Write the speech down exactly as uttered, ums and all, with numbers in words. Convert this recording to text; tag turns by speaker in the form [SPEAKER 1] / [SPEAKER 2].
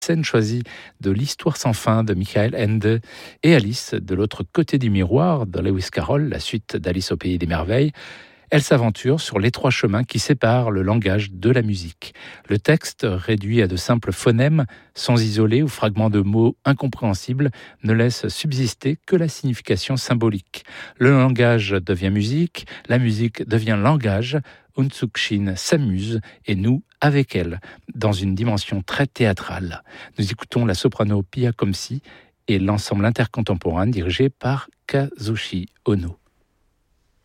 [SPEAKER 1] Scène choisie de l'Histoire sans fin de Michael Ende et Alice de l'autre côté du miroir de Lewis Carroll, la suite d'Alice au pays des merveilles. Elle s'aventure sur l'étroit chemin qui sépare le langage de la musique. Le texte, réduit à de simples phonèmes, sons isolés ou fragments de mots incompréhensibles, ne laisse subsister que la signification symbolique. Le langage devient musique, la musique devient langage. Unzukshin s'amuse et nous avec elle, dans une dimension très théâtrale. Nous écoutons la soprano Pia Komsi et l'ensemble intercontemporain dirigé par Kazushi Ono.